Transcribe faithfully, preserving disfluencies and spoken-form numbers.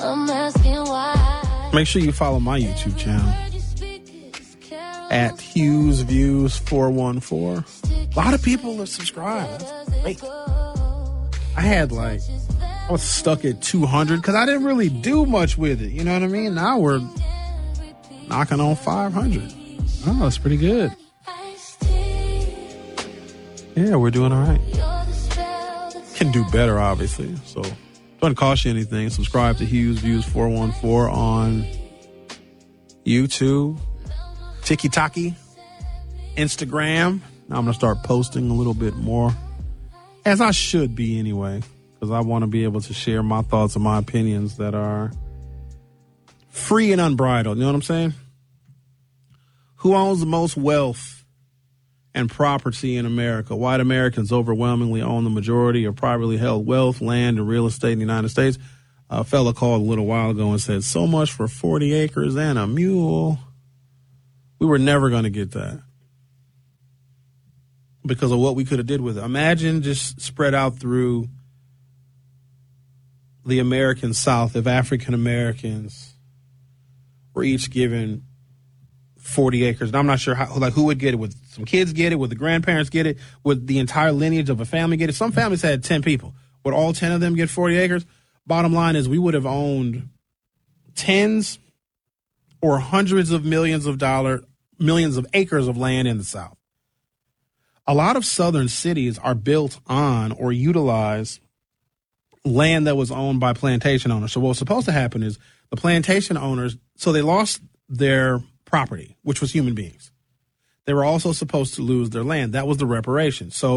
I'm asking why. Make sure you follow my YouTube channel at Hughes Views four one four. A lot of people have subscribed. That's great. I had like, I was stuck at two hundred because I didn't really do much with it. You know what I mean? Now we're knocking on five hundred. Oh, that's pretty good. Yeah, we're doing all right. Can do better, obviously. So, doesn't cost you anything. Subscribe to Hughes Views four one four on YouTube, TikTok, Instagram. Now I'm going to start posting a little bit more, as I should be anyway, because I want to be able to share my thoughts and my opinions that are free and unbridled. You know what I'm saying? Who owns the most wealth and property in America? White Americans overwhelmingly own the majority of privately held wealth, land, and real estate in the United States. A fella called a little while ago and said, so much for forty acres and a mule. We were never going to get that because of what we could have did with it. Imagine just spread out through the American South if African Americans were each given forty acres. And I'm not sure how, like, who would get it. Would some kids get it? Would the grandparents get it? Would the entire lineage of a family get it? Some families had ten people. Would all ten of them get forty acres? Bottom line is we would have owned tens or hundreds of millions of dollars, millions of acres of land in the South. A lot of southern cities are built on or utilize land that was owned by plantation owners. So what was supposed to happen is the plantation owners, so they lost their property, which was human beings. They were also supposed to lose their land. That was the reparation. So